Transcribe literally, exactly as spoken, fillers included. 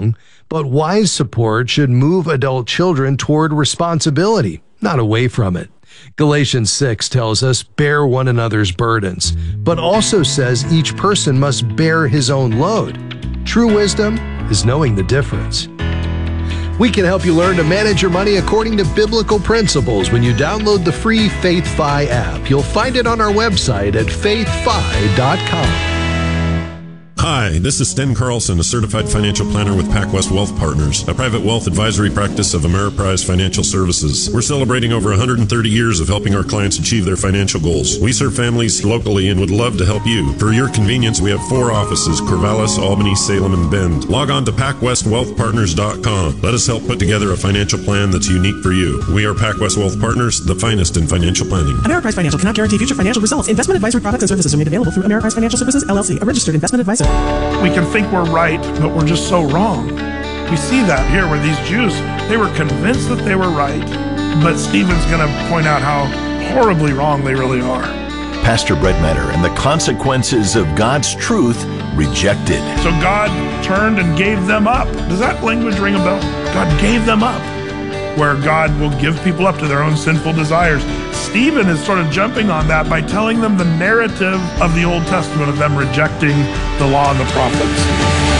wrong, but wise support should move adult children toward responsibility, not away from it. Galatians six tells us, bear one another's burdens, but also says each person must bear his own load. True wisdom is knowing the difference. We can help you learn to manage your money according to biblical principles when you download the free FaithFi app. You'll find it on our website at faith fi dot com. Hi, this is Sten Carlson, a certified financial planner with PacWest Wealth Partners, a private wealth advisory practice of Ameriprise Financial Services. We're celebrating over one hundred thirty years of helping our clients achieve their financial goals. We serve families locally and would love to help you. For your convenience, we have four offices, Corvallis, Albany, Salem, and Bend. Log on to pac west wealth partners dot com. Let us help put together a financial plan that's unique for you. We are PacWest Wealth Partners, the finest in financial planning. Ameriprise Financial cannot guarantee future financial results. Investment advisory products and services are made available through Ameriprise Financial Services, L L C, a registered investment advisor. We can think we're right, but we're just so wrong. We see that here where these Jews, they were convinced that they were right, but Stephen's going to point out how horribly wrong they really are. Pastor Brett Metter and the consequences of God's truth rejected. So God turned and gave them up. Does that language ring a bell? God gave them up, where God will give people up to their own sinful desires. Stephen is sort of jumping on that by telling them the narrative of the Old Testament of them rejecting the law and the prophets.